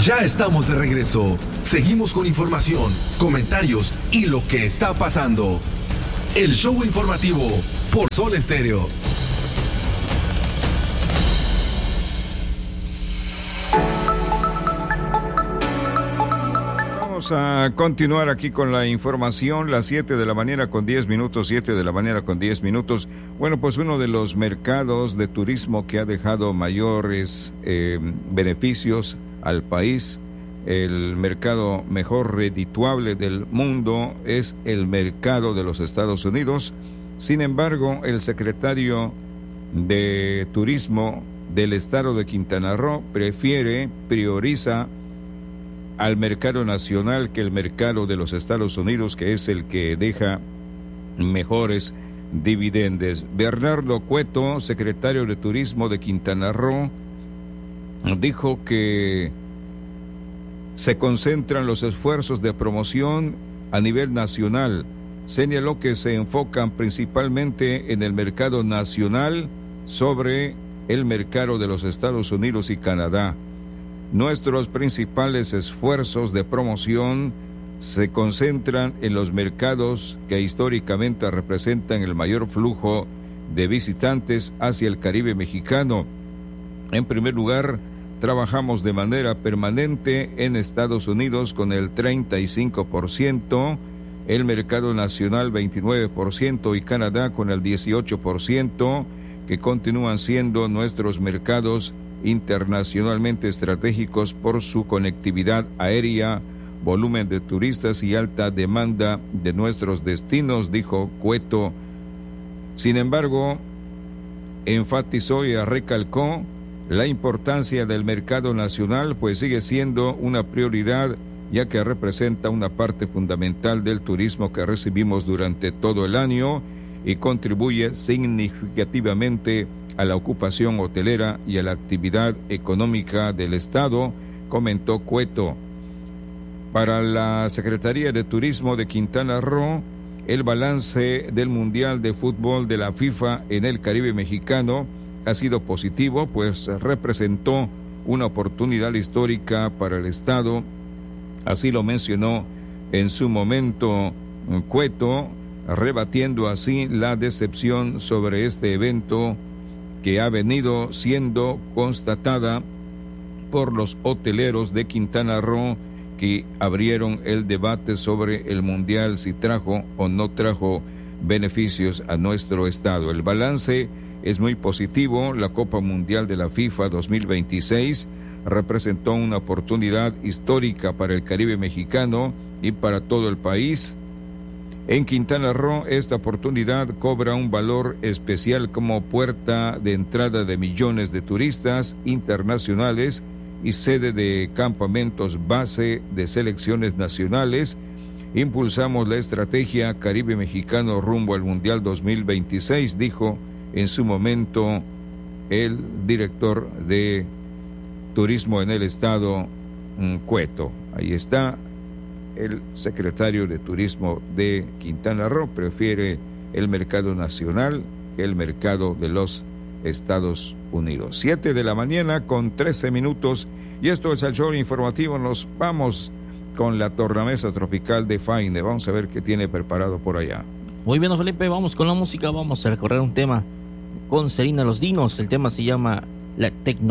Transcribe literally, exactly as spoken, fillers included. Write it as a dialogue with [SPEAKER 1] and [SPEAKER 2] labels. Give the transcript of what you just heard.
[SPEAKER 1] Ya estamos de regreso. Seguimos con información, comentarios y lo que está pasando. El show informativo por Sol Estéreo.
[SPEAKER 2] Vamos a continuar aquí con la información, las siete de la mañana con diez minutos, siete de la mañana con diez minutos. Bueno, pues uno de los mercados de turismo que ha dejado mayores eh, beneficios al país, el mercado mejor redituable del mundo, es el mercado de los Estados Unidos. Sin embargo, el secretario de Turismo del estado de Quintana Roo prefiere, prioriza al mercado nacional que el mercado de los Estados Unidos, que es el que deja mejores dividendos. Bernardo Cueto, secretario de Turismo de Quintana Roo, dijo que se concentran los esfuerzos de promoción a nivel nacional. Señaló que se enfocan principalmente en el mercado nacional sobre el mercado de los Estados Unidos y Canadá. Nuestros principales esfuerzos de promoción se concentran en los mercados que históricamente representan el mayor flujo de visitantes hacia el Caribe mexicano. En primer lugar, trabajamos de manera permanente en Estados Unidos con el treinta y cinco por ciento, el mercado nacional veintinueve por ciento y Canadá con el dieciocho por ciento, que continúan siendo nuestros mercados internacionalmente estratégicos por su conectividad aérea, volumen de turistas y alta demanda de nuestros destinos, dijo Cueto. Sin embargo, enfatizó y recalcó la importancia del mercado nacional, pues sigue siendo una prioridad, ya que representa una parte fundamental del turismo que recibimos durante todo el año y contribuye significativamente a la ocupación hotelera y a la actividad económica del Estado, comentó Cueto. Para la Secretaría de Turismo de Quintana Roo, el balance del Mundial de Fútbol de la FIFA en el Caribe mexicano ha sido positivo, pues representó una oportunidad histórica para el Estado. Así lo mencionó en su momento Cueto, rebatiendo así la decepción sobre este evento que ha venido siendo constatada por los hoteleros de Quintana Roo, que abrieron el debate sobre el Mundial, si trajo o no trajo beneficios a nuestro estado. El balance es muy positivo. La Copa Mundial de la FIFA dos mil veintiséis representó una oportunidad histórica para el Caribe mexicano y para todo el país. En Quintana Roo, esta oportunidad cobra un valor especial como puerta de entrada de millones de turistas internacionales y sede de campamentos base de selecciones nacionales. Impulsamos la estrategia Caribe mexicano rumbo al Mundial dos mil veintiséis, dijo en su momento el director de Turismo en el estado, Cueto. Ahí está. El secretario de Turismo de Quintana Roo prefiere el mercado nacional que el mercado de los Estados Unidos. Siete de la mañana con trece minutos, y esto es el show informativo. Nos vamos con la tornamesa tropical de Faine. Vamos a ver qué tiene preparado por allá.
[SPEAKER 3] Muy bien, Felipe, vamos con la música. Vamos a recorrer un tema con Selena Los Dinos. El tema se llama La Tecnología.